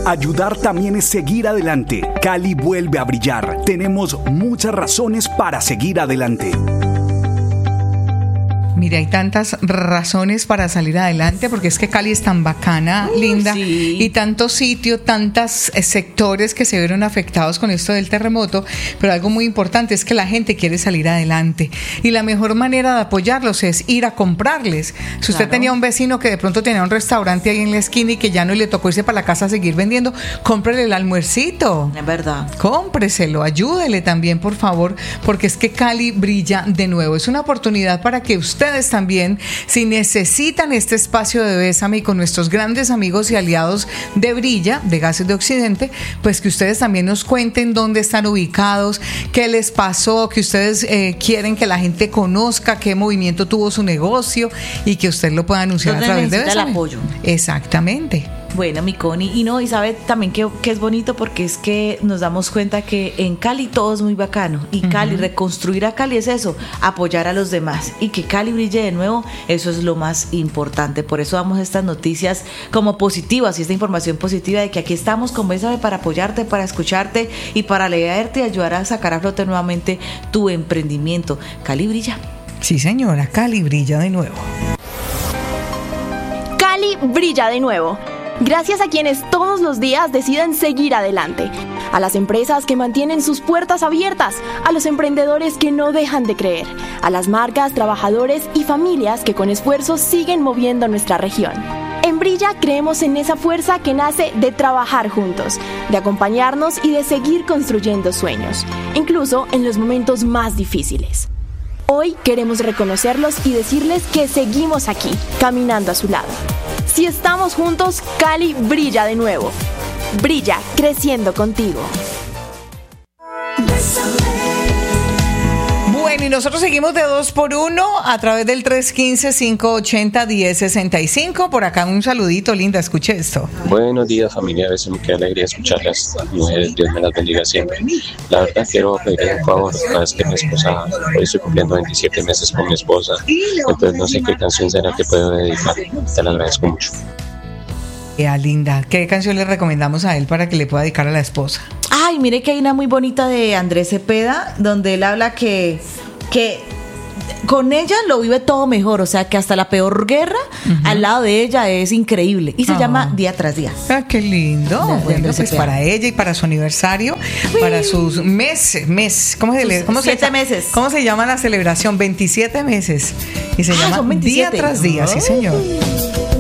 Ayudar también es seguir adelante. Cali vuelve a brillar. Tenemos muchas razones para seguir adelante. Mira, hay tantas razones para salir adelante, porque es que Cali es tan bacana, linda, sí. Y tantos sitios, tantos sectores que se vieron afectados con esto del terremoto, pero algo muy importante es que la gente quiere salir adelante, y la mejor manera de apoyarlos es ir a comprarles. Si usted tenía un vecino que de pronto tenía un restaurante ahí en la esquina y que ya no le tocó irse para la casa a seguir vendiendo, cómprele el almuercito. Es verdad. Cómpreselo, ayúdele también, por favor, porque es que Cali brilla de nuevo. Es una oportunidad para que ustedes también, si necesitan este espacio de Bésame con nuestros grandes amigos y aliados de Brilla, de Gases de Occidente, pues que ustedes también nos cuenten dónde están ubicados, qué les pasó, que ustedes quieren que la gente conozca qué movimiento tuvo su negocio y que usted lo pueda anunciar a través de Bésame. El apoyo. Exactamente. Bueno, mi Connie, y sabe también que es bonito, porque es que nos damos cuenta que en Cali todo es muy bacano, y Cali, reconstruir a Cali es eso, apoyar a los demás, y que Cali brille de nuevo, eso es lo más importante. Por eso damos estas noticias como positivas y esta información positiva de que aquí estamos con Bésame para apoyarte, para escucharte y para leerte y ayudar a sacar a flote nuevamente tu emprendimiento. Cali brilla. Sí, señora, Cali brilla de nuevo. Cali brilla de nuevo. Gracias a quienes todos los días deciden seguir adelante, a las empresas que mantienen sus puertas abiertas, a los emprendedores que no dejan de creer, a las marcas, trabajadores y familias que con esfuerzo siguen moviendo nuestra región. En Brilla creemos en esa fuerza que nace de trabajar juntos, de acompañarnos y de seguir construyendo sueños, incluso en los momentos más difíciles. Hoy queremos reconocerlos y decirles que seguimos aquí, caminando a su lado. Si estamos juntos, Cali brilla de nuevo. Brilla, creciendo contigo. Bueno, y nosotros seguimos de 2x1 a través del 315-580-1065. Por acá un saludito, linda, escuche esto. Buenos días, familia. A veces me queda alegría escucharlas. Mujeres, Dios me las bendiga siempre. La verdad, quiero pedir un favor. Es que mi esposa, hoy estoy cumpliendo 27 meses con mi esposa. Entonces no sé qué canción será que puedo dedicar. Te la agradezco mucho. Linda, ¿qué canción le recomendamos a él para que le pueda dedicar a la esposa? Ay, mire que hay una muy bonita de Andrés Cepeda, donde él habla que con ella lo vive todo mejor, o sea que hasta la peor guerra al lado de ella es increíble, y se llama Día tras Día. Ah, qué lindo. Bueno, pues para ella y para su aniversario, para sus meses, ¿cómo se llama la celebración? 27 meses, y se llama son 27. Día tras Día, sí señor.